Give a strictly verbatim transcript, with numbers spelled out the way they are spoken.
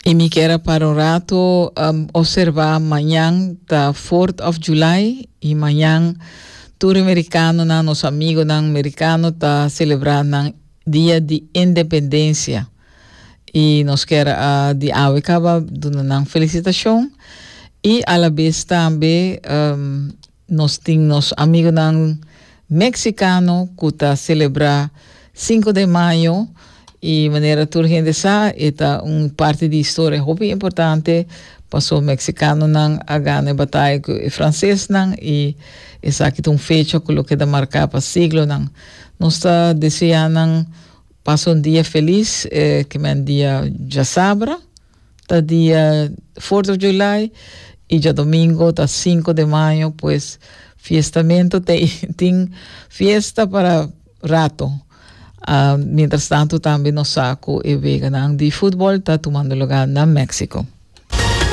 Y me quiera para un rato um, observar mañana the fourth of July y mañana tour americano na nos amigos na americano está celebrando Dia de Independência e nos quer uh, de Awekaba dando uma felicitação e a la vez também um, nós temos amigos na mexicano que está celebrar cinco de maio e maneira tour gente sa eta um parte de história muito importante passou mexicano nan a ganhar batalha com o francês nan e essa aqui um fecha que lo que da marcar para siglo nan nós está desejando passa um dia feliz eh, que é um dia já sabra tá dia fourth of July e já domingo tá cinco de maio pues fiestamento tem tem fiesta para rato. Uh, mientras tanto também no saco e vegan de futebol está tomando lugar na México.